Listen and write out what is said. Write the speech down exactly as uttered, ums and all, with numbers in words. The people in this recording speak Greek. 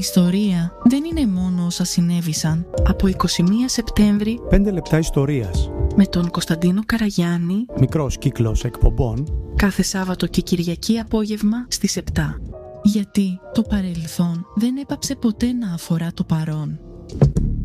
ιστορία δεν είναι μόνο όσα συνέβησαν. Από εικοστή πρώτη Σεπτέμβρη, πέντε λεπτά ιστορίας. Με τον Κωνσταντίνο Καραγιάννη. Μικρός κύκλος εκπομπών. Κάθε Σάββατο και Κυριακή απόγευμα στις επτά. Γιατί το παρελθόν δεν έπαψε ποτέ να αφορά το παρόν.